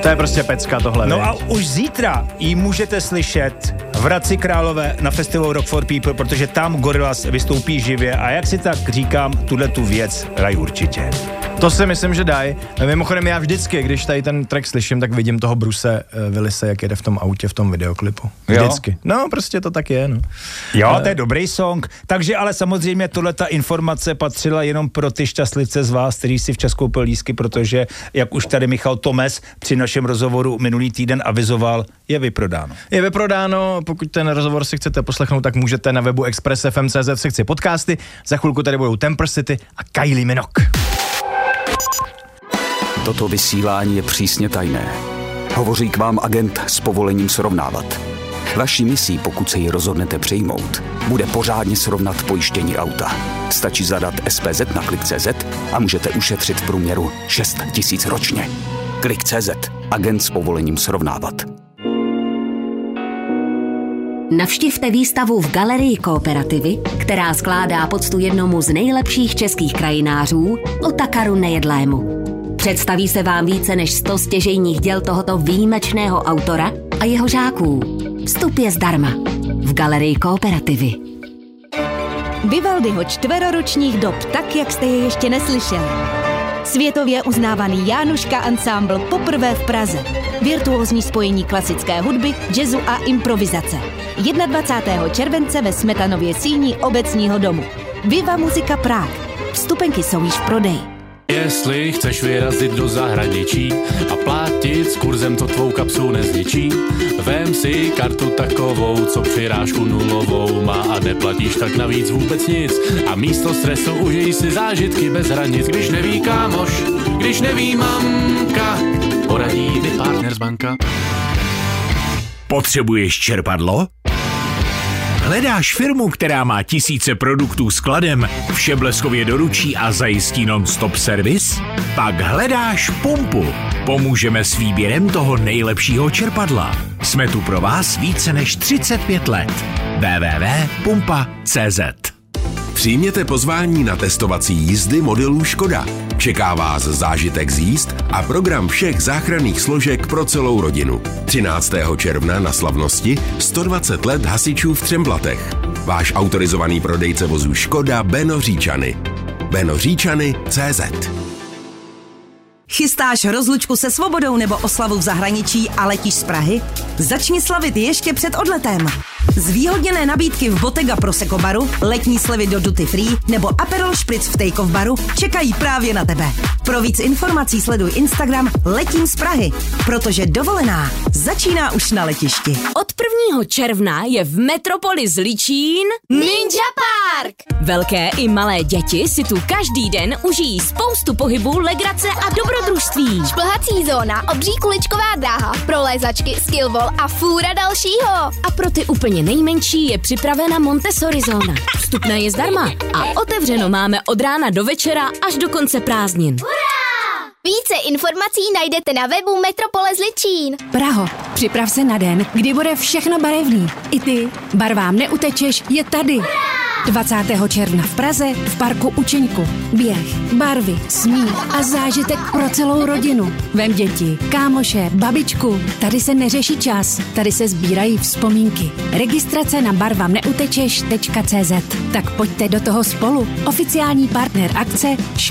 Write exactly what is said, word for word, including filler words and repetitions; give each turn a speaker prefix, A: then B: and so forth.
A: To je prostě pecka tohle.
B: No
A: vy.
B: a už zítra ji můžete slyšet v Hradci Králové na festivalu Rock for People, protože tam Gorillaz vystoupí živě a jak si tak říkám, tuhle tu věc dají určitě.
A: To si myslím, že dají. Mimochodem já vždycky, když tady ten track slyším, tak vidím toho Bruce Willise, jak jede v tom autě, v tom videoklipu. Vždycky. Jo? No, prostě to tak je, no.
B: Jo, ale... to je dobrý song. Takže ale samozřejmě tohleta informace patřila jenom pro ty šťastlivce z vás, kteří si včas koupil lístky, protože, jak už tady Michal Tomes při našem rozhovoru minulý týden avizoval, je vyprodáno.
A: Je vyprodáno, pokud ten rozhovor si chcete poslechnout, tak můžete na webu express f m tečka c z v sekci podcasty. Za chvilku tady budou Temper City a Kylie Minogue.
C: Toto vysílání je přísně tajné. Hovoří k vám agent s povolením srovnávat. Vaší misí, pokud se ji rozhodnete přijmout, bude pořádně srovnat pojištění auta. Stačí zadat S P Z na klik tečka cé zet a můžete ušetřit v průměru šest tisíc ročně. klik tečka cé zet. Agent s povolením srovnávat.
D: Navštivte výstavu v Galerii Kooperativy, která skládá poctu jednomu z nejlepších českých krajinářů, Otakaru Nejedlému. Představí se vám více než sto stěžejních děl tohoto výjimečného autora a jeho žáků. Vstup je zdarma v Galerii Kooperativy.
E: Vivaldiho čtveroročních dob, tak jak jste je ještě neslyšeli. Světově uznávaný Jánuška Ensemble poprvé v Praze. Virtuózní spojení klasické hudby, jazzu a improvizace. dvacátého prvního července ve Smetanově síni Obecního domu. Viva Muzika Prague. Vstupenky jsou již v prodeji.
F: Jestli chceš vyrazit do zahraničí a platit s kurzem, co tvou kapsu nezničí, vem si kartu takovou, co přirážku nulovou má a neplatíš tak navíc vůbec nic. A místo stresu užij si zážitky bez hranic. Když neví kámoš, když neví mamka, poradí mi partner z banka.
G: Potřebuješ čerpadlo? Hledáš firmu, která má tisíce produktů skladem, vše bleskově doručí a zajistí non-stop servis? Pak hledáš Pumpu. Pomůžeme s výběrem toho nejlepšího čerpadla. Jsme tu pro vás více než třicet pět let. w w w tečka pumpa tečka cé zet.
H: Přijměte pozvání na testovací jízdy modelů Škoda. Čeká vás zážitek z jízd a program všech záchranných složek pro celou rodinu. třináctého června na slavnosti sto dvacet let hasičů v Třemblatech. Váš autorizovaný prodejce vozů Škoda Beno Říčany. Beno Říčany tečka cé zet.
I: Chystáš rozlučku se svobodou nebo oslavu v zahraničí a letíš z Prahy? Začni slavit ještě před odletem. Zvýhodněné nabídky v Bottega Prosecco baru, letní slevy do Duty Free nebo Aperol Spritz v Take Off baru čekají právě na tebe. Pro víc informací sleduj Instagram Letím z Prahy, protože dovolená začíná už na letišti.
D: Od prvního června je v Metropolis Ličín Ninja Park. Velké i malé děti si tu každý den užijí spoustu pohybu, legrace a dobrodružství.
J: Šplhací zóna, obří kuličková dráha, prolézačky, skillwall a fůra dalšího.
D: A pro ty úplně nejmenší je připravena Montessori zóna. Vstupné je zdarma a otevřeno máme od rána do večera až do konce prázdnin.
J: Hurá! Více informací najdete na webu Metropolis Ličín.
E: Praho, připrav se na den, kdy bude všechno barevný. I ty, barvám neutečeš, je tady. Hurá! dvacátého června v Praze v parku Učeňku. Běh, barvy, smích a zážitek pro celou rodinu. Vem děti, kámoše, babičku. Tady se neřeší čas, tady se sbírají vzpomínky. Registrace na barvam neutečeš tečka cé zet. Tak pojďte do toho spolu. Oficiální partner akce